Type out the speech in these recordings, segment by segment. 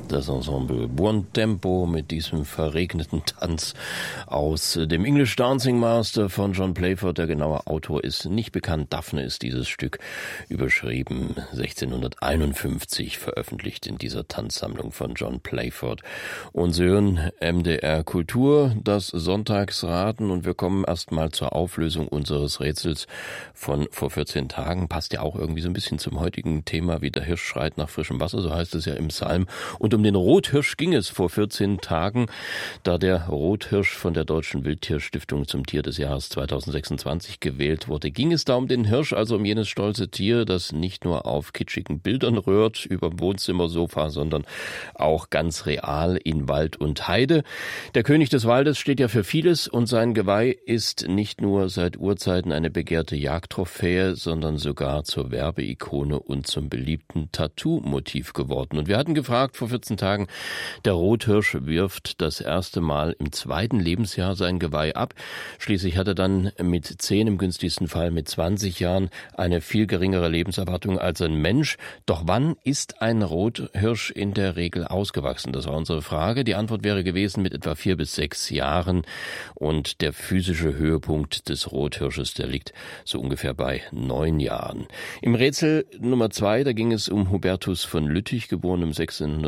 Das Ensemble Buon Tempo mit diesem verregneten Tanz aus dem English Dancing Master von John Playford. Der genaue Autor ist nicht bekannt. Daphne ist dieses Stück, überschrieben 1651, veröffentlicht in dieser Tanzsammlung von John Playford. Und Sie hören MDR Kultur, das Sonntagsraten, und wir kommen erstmal zur Auflösung unseres Rätsels von vor 14 Tagen. Passt ja auch irgendwie so ein bisschen zum heutigen Thema, wie der Hirsch schreit nach frischem Wasser, so heißt es ja im Psalm. Und um den Rothirsch ging es vor 14 Tagen, da der Rothirsch von der Deutschen Wildtierstiftung zum Tier des Jahres 2026 gewählt wurde. Ging es da um den Hirsch, also um jenes stolze Tier, das nicht nur auf kitschigen Bildern rührt über dem Wohnzimmersofa, sondern auch ganz real in Wald und Heide. Der König des Waldes steht ja für vieles und sein Geweih ist nicht nur seit Urzeiten eine begehrte Jagdtrophäe, sondern sogar zur Werbeikone und zum beliebten Tattoo-Motiv geworden. Und wir hatten gefragt vor 14 Tagen, der Rothirsch wirft das erste Mal im 2. Lebensjahr sein Geweih ab. Schließlich hat er dann mit 10, im günstigsten Fall mit 20 Jahren, eine viel geringere Lebenserwartung als ein Mensch. Doch wann ist ein Rothirsch in der Regel ausgewachsen? Das war unsere Frage. Die Antwort wäre gewesen mit etwa 4 bis 6 Jahren. Und der physische Höhepunkt des Rothirsches, der liegt so ungefähr bei 9 Jahren. Im Rätsel Nummer 2, da ging es um Hubertus von Lüttich, geboren im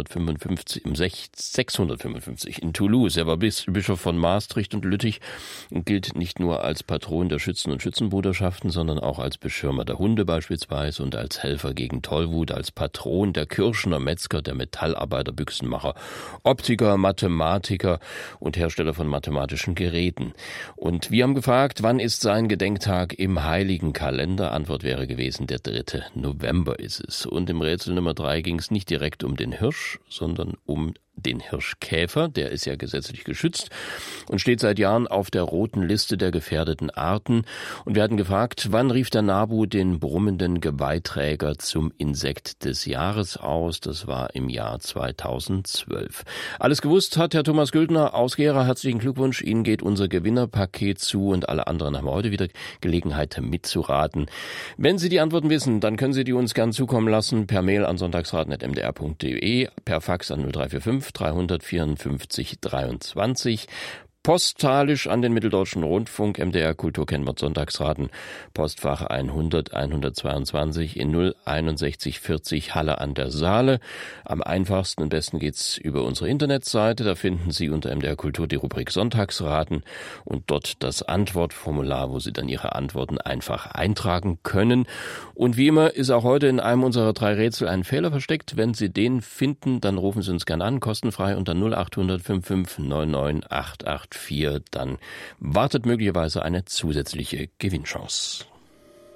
655 in Toulouse. Er war Bischof von Maastricht und Lüttich und gilt nicht nur als Patron der Schützen und Schützenbruderschaften, sondern auch als Beschirmer der Hunde beispielsweise und als Helfer gegen Tollwut, als Patron der Kirschner, Metzger, der Metallarbeiter, Büchsenmacher, Optiker, Mathematiker und Hersteller von mathematischen Geräten. Und wir haben gefragt, wann ist sein Gedenktag im Heiligen Kalender? Antwort wäre gewesen, der 3. November ist es. Und im Rätsel Nummer 3 ging es nicht direkt um den Hirsch, sondern um den Hirschkäfer, der ist ja gesetzlich geschützt und steht seit Jahren auf der roten Liste der gefährdeten Arten. Und wir hatten gefragt, wann rief der NABU den brummenden Geweihträger zum Insekt des Jahres aus? Das war im Jahr 2012. Alles gewusst hat Herr Thomas Güldner aus Gera. Herzlichen Glückwunsch. Ihnen geht unser Gewinnerpaket zu und alle anderen haben heute wieder Gelegenheit mitzuraten. Wenn Sie die Antworten wissen, dann können Sie die uns gern zukommen lassen per Mail an sonntagsraten@mdr.de, per Fax an 0345 354 23, postalisch an den Mitteldeutschen Rundfunk, MDR Kultur Kennwort Sonntagsraten, Postfach 100 122 in 06140 Halle an der Saale. Am einfachsten und besten geht's über unsere Internetseite. Da finden Sie unter MDR Kultur die Rubrik Sonntagsraten und dort das Antwortformular, wo Sie dann Ihre Antworten einfach eintragen können. Und wie immer ist auch heute in einem unserer 3 Rätsel ein Fehler versteckt. Wenn Sie den finden, dann rufen Sie uns gerne an, kostenfrei unter 0800 55 99 884. Dann wartet möglicherweise eine zusätzliche Gewinnchance.